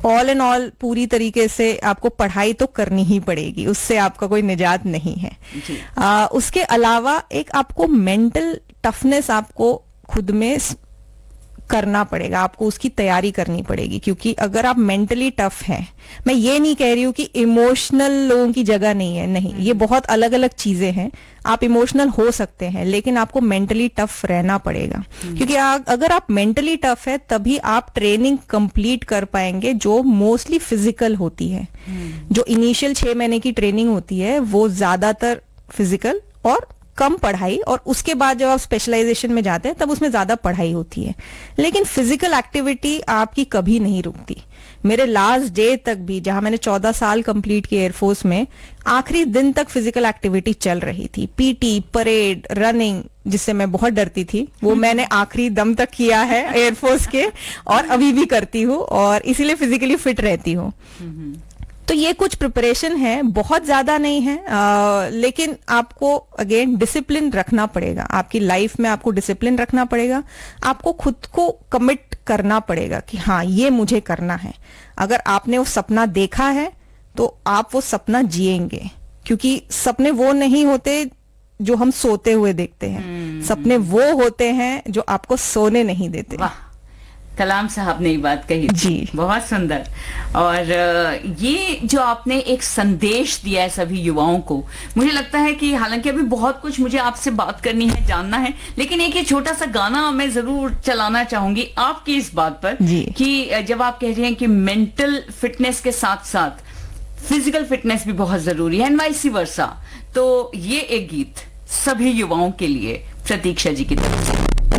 All and all पूरी तरीके से आपको पढ़ाई तो करनी ही पड़ेगी, उससे आपका कोई निजात नहीं है। उसके अलावा एक आपको मेंटल टफनेस आपको खुद में करना पड़ेगा, आपको उसकी तैयारी करनी पड़ेगी, क्योंकि अगर आप मेंटली टफ हैं, मैं ये नहीं कह रही हूँ कि इमोशनल लोगों की जगह नहीं है, नहीं, ये बहुत अलग अलग चीजें हैं। आप इमोशनल हो सकते हैं लेकिन आपको मेंटली टफ रहना पड़ेगा, क्योंकि अगर आप मेंटली टफ है तभी आप ट्रेनिंग कंप्लीट कर पाएंगे, जो मोस्टली फिजिकल होती है। जो इनिशियल 6 महीने की ट्रेनिंग होती है वो ज्यादातर फिजिकल और कम पढ़ाई, और उसके बाद जब आप स्पेशलाइजेशन में जाते हैं तब उसमें ज्यादा पढ़ाई होती है। लेकिन फिजिकल एक्टिविटी आपकी कभी नहीं रुकती। मेरे लास्ट डे तक भी, जहां मैंने 14 साल कंप्लीट किए एयरफोर्स में, आखिरी दिन तक फिजिकल एक्टिविटी चल रही थी। पीटी, परेड, रनिंग, जिससे मैं बहुत डरती थी, वो मैंने आखिरी दम तक किया है एयरफोर्स के, और अभी भी करती हूँ, और इसीलिए फिजिकली फिट रहती हूँ। तो ये कुछ प्रिपरेशन है, बहुत ज्यादा नहीं है, लेकिन आपको अगेन डिसिप्लिन रखना पड़ेगा। आपकी लाइफ में आपको डिसिप्लिन रखना पड़ेगा, आपको खुद को कमिट करना पड़ेगा कि हाँ ये मुझे करना है। अगर आपने वो सपना देखा है तो आप वो सपना जिएंगे, क्योंकि सपने वो नहीं होते जो हम सोते हुए देखते हैं, सपने वो होते हैं जो आपको सोने नहीं देते। कलाम साहब ने ये बात कही जी, बहुत सुंदर। और ये जो आपने एक संदेश दिया है सभी युवाओं को, मुझे लगता है कि हालांकि अभी बहुत कुछ मुझे आपसे बात करनी है, जानना है, लेकिन एक ये छोटा सा गाना मैं जरूर चलाना चाहूंगी आपकी इस बात पर कि जब आप कह रहे हैं कि मेंटल फिटनेस के साथ साथ फिजिकल फिटनेस भी बहुत जरूरी है, एंड वाइस वर्सा, तो ये एक गीत सभी युवाओं के लिए प्रतीक्षा जी की तरफ से।